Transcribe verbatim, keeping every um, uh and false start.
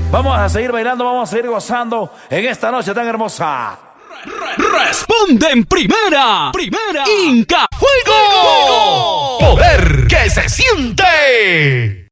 Vamos a seguir bailando, vamos a seguir gozando en esta noche tan hermosa. Responde en primera, primera, Inca Fuego. Poder que se siente.